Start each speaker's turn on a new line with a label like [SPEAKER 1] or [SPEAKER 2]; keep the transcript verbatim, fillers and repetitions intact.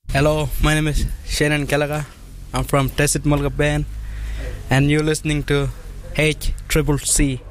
[SPEAKER 1] Hello, my name is Shannon Gallagher. I'm from Tessit Mulga Band, and you're listening to H Triple C.